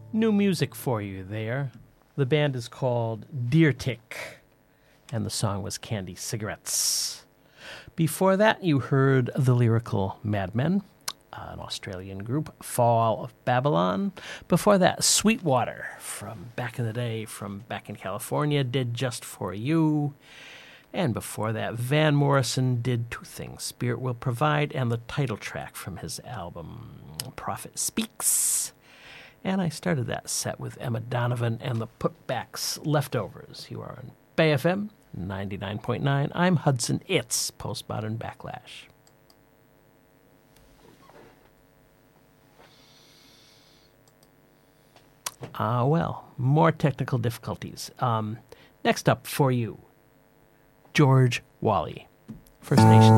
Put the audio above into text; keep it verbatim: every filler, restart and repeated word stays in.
New music for you there. The band is called Deer Tick, and the song was Candy Cigarettes. Before that, you heard The Lyrical Madmen, an Australian group, Fall of Babylon. Before that, Sweetwater, from back in the day, from back in California, did Just For You. And before that, Van Morrison did two things, Spirit Will Provide, and the title track from his album, Prophet Speaks. And I started that set with Emma Donovan and the Putbacks Leftovers. You are on Bay F M ninety-nine point nine. I'm Hudson It's Postmodern Backlash. Ah, uh, well, more technical difficulties. Um, next up for you, George Wally, First Nations.